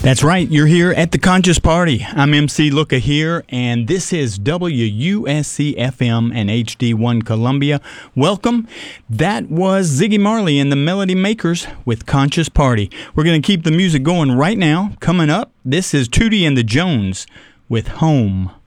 That's right. You're here at the Conscious Party. I'm MC Looka here, and this is WUSC FM and HD1 Columbia. Welcome. That was Ziggy Marley and the Melody Makers with Conscious Party. We're going to keep the music going right now. Coming up, this is Tootie and the Jones with Home.